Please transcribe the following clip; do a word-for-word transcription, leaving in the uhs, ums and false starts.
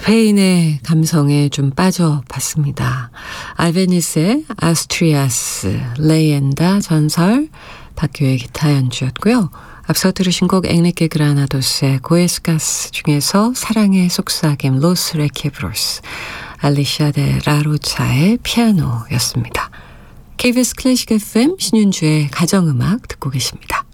스페인의 감성에 좀 빠져봤습니다. 알베니스의 아스트리아스, 레이엔다 전설, 박교의 기타 연주였고요. 앞서 들으신 곡 앵리케 그라나도스의 고에스카스 중에서 사랑의 속삭임 로스 레케브로스, 알리샤 데 라로차의 피아노였습니다. 케이비에스 클래식 에프엠 신윤주의 가정음악 듣고 계십니다.